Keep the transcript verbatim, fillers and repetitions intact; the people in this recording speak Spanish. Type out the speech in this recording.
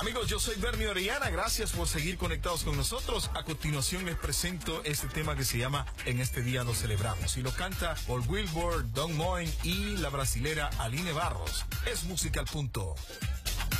Amigos, yo soy Bernie Orellana, gracias por seguir conectados con nosotros. A continuación les presento este tema que se llama En este día lo celebramos y lo canta Paul Wilbur, Don Moen y la brasilera Aline Barros. Es Música al Punto.